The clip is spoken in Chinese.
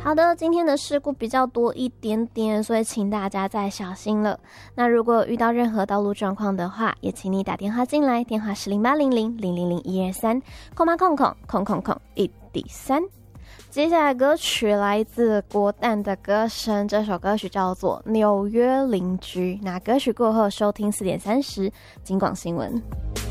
好的，今天的事故比较多一点点，所以请大家再小心了。那如果遇到任何道路状况的话，也请你打电话进来，电话是0800000123，空八空空空空空1D3。接下来歌曲来自国蛋的歌声，这首歌曲叫做《纽约邻居》。那歌曲过后收听4点30金广新闻。